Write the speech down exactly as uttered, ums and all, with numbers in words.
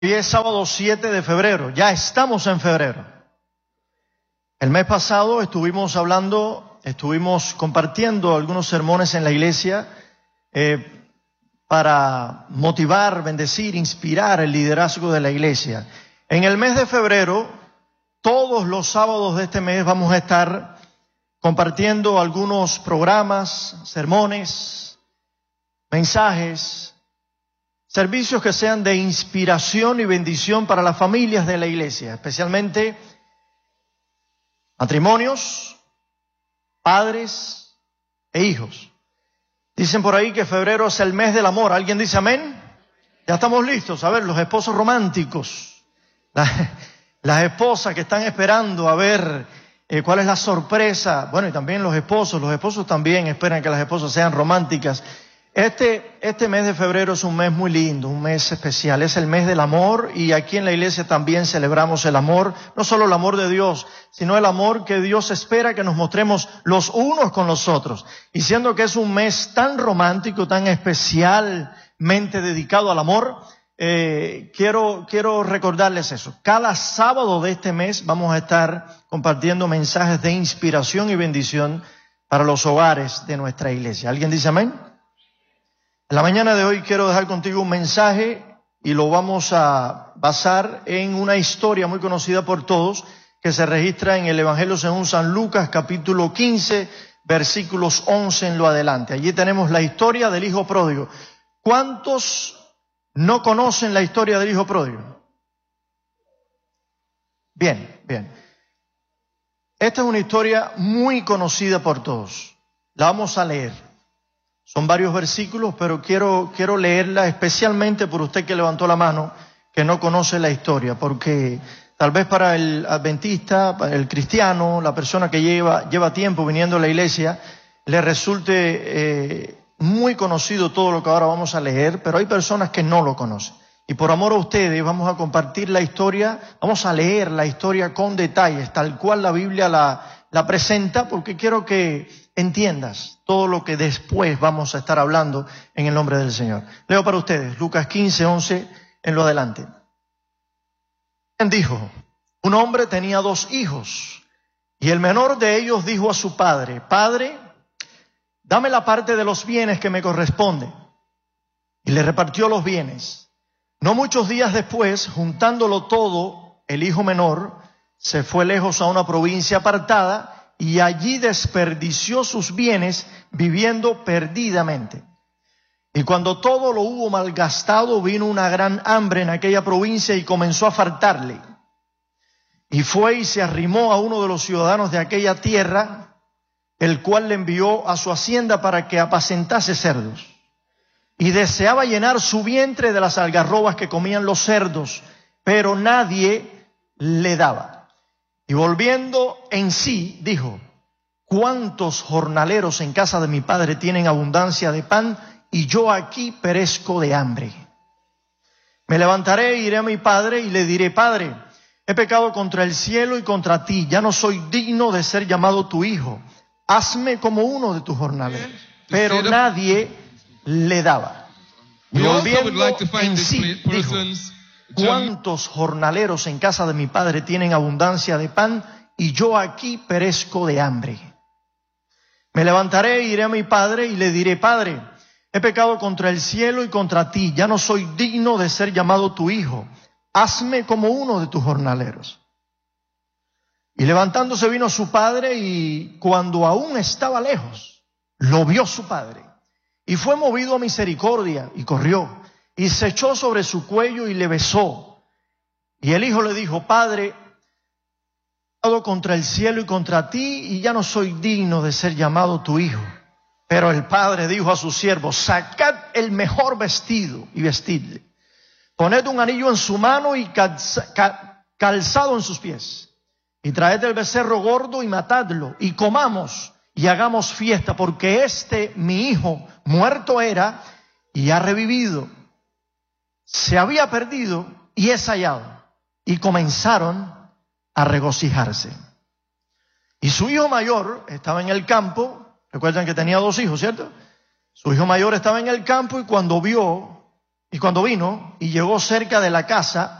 Hoy es sábado siete de febrero, ya estamos en febrero. El mes pasado estuvimos hablando, estuvimos compartiendo algunos sermones en la iglesia eh, para motivar, bendecir, inspirar el liderazgo de la iglesia. En el mes de febrero, todos los sábados de este mes vamos a estar compartiendo algunos programas, sermones, mensajes, servicios que sean de inspiración y bendición para las familias de la iglesia, especialmente matrimonios, padres e hijos. Dicen por ahí que febrero es el mes del amor. ¿Alguien dice amén? Ya estamos listos. A ver, los esposos románticos, las, las esposas que están esperando a ver eh, cuál es la sorpresa. Bueno, y también los esposos, los esposos también esperan que las esposas sean románticas. Este, este mes de febrero es un mes muy lindo, un mes especial, es el mes del amor, y aquí en la iglesia también celebramos el amor, no solo el amor de Dios, sino el amor que Dios espera que nos mostremos los unos con los otros. Y siendo que es un mes tan romántico, tan especialmente dedicado al amor, eh, quiero, quiero recordarles eso. Cada sábado de este mes vamos a estar compartiendo mensajes de inspiración y bendición para los hogares de nuestra iglesia. ¿Alguien dice amén? En la mañana de hoy quiero dejar contigo un mensaje y lo vamos a basar en una historia muy conocida por todos que se registra en el Evangelio según San Lucas, capítulo quince, versículos once en lo adelante. Allí tenemos la historia del hijo pródigo. ¿Cuántos no conocen la historia del hijo pródigo? Bien, bien. Esta es una historia muy conocida por todos. La vamos a leer. Son varios versículos, pero quiero, quiero leerla especialmente por usted que levantó la mano, que no conoce la historia, porque tal vez para el adventista, para el cristiano, la persona que lleva, lleva tiempo viniendo a la iglesia, le resulte eh, muy conocido todo lo que ahora vamos a leer, pero hay personas que no lo conocen. Y por amor a ustedes vamos a compartir la historia, vamos a leer la historia con detalles, tal cual la Biblia la, la presenta, porque quiero que entiendas todo lo que después vamos a estar hablando en el nombre del Señor. Leo para ustedes, Lucas quince, once, en lo adelante. Dijo, un hombre tenía dos hijos, y el menor de ellos dijo a su padre, Padre, dame la parte de los bienes que me corresponde. Y le repartió los bienes. No muchos días después, juntándolo todo, el hijo menor se fue lejos a una provincia apartada, y allí desperdició sus bienes viviendo perdidamente. Y cuando todo lo hubo malgastado, vino una gran hambre en aquella provincia y comenzó a faltarle. Y fue y se arrimó a uno de los ciudadanos de aquella tierra, el cual le envió a su hacienda para que apacentase cerdos. Y deseaba llenar su vientre de las algarrobas que comían los cerdos, pero nadie le daba. Y volviendo en sí, dijo, ¿cuántos jornaleros en casa de mi padre tienen abundancia de pan y yo aquí perezco de hambre? Me levantaré e iré a mi padre y le diré, Padre, he pecado contra el cielo y contra ti, ya no soy digno de ser llamado tu hijo. Hazme como uno de tus jornaleros. Pero nadie le daba. Y volviendo en sí, dijo, ¿cuántos jornaleros en casa de mi padre tienen abundancia de pan y yo aquí perezco de hambre? Me levantaré e iré a mi padre y le diré, Padre, he pecado contra el cielo y contra ti, ya no soy digno de ser llamado tu hijo. Hazme como uno de tus jornaleros. Y levantándose vino su padre y cuando aún estaba lejos, lo vio su padre y fue movido a misericordia y corrió. Y se echó sobre su cuello y le besó. Y el hijo le dijo, Padre, he pecado contra el cielo y contra ti, y ya no soy digno de ser llamado tu hijo. Pero el padre dijo a sus siervos, sacad el mejor vestido y vestidle. Poned un anillo en su mano y calza, cal, calzado en sus pies. Y traed el becerro gordo y matadlo, y comamos y hagamos fiesta, porque este mi hijo muerto era y ha revivido. Se había perdido y es hallado. Y comenzaron a regocijarse. Y su hijo mayor estaba en el campo. Recuerdan que tenía dos hijos, ¿cierto? Su hijo mayor estaba en el campo y cuando vio Y cuando vino y llegó cerca de la casa,